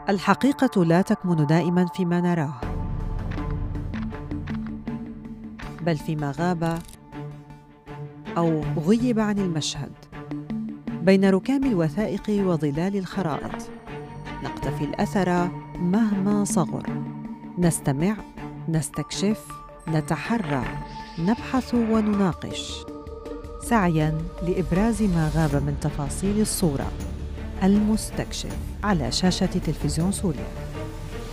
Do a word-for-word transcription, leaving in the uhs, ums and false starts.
الحقيقة لا تكمن دائماً فيما نراه، بل فيما غاب أو غيب عن المشهد، بين ركام الوثائق وظلال الخرائط. نقتفي الأثر مهما صغر، نستمع، نستكشف، نتحرى، نبحث ونناقش، سعياً لإبراز ما غاب من تفاصيل الصورة. المستكشف على شاشة تلفزيون سوريا.